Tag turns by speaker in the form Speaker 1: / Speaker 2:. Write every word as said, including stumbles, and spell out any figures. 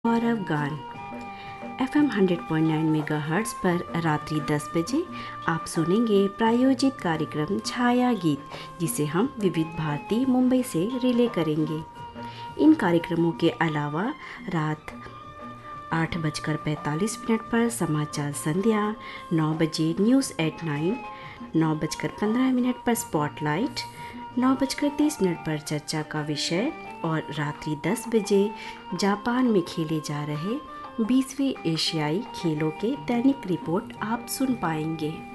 Speaker 1: गौरव गान F am hundred point nine mega hertz पर रात्रि दस बजे आप सुनेंगे प्रायोजित कार्यक्रम छाया गीत, जिसे हम विविध भारती मुंबई से रिले करेंगे। इन कार्यक्रमों के अलावा रात आठ बजकर पैंतालीस मिनट पर समाचार संध्या, नौ बजे न्यूज़ एट नाइन, नौ बजकर पंद्रह मिनट पर स्पॉटलाइट, नौ बजकर तीस मिनट पर चर्चा का विषय और रात्रि दस बजे जापान में खेले जा रहे बीसवें एशियाई खेलों के दैनिक रिपोर्ट आप सुन पाएंगे।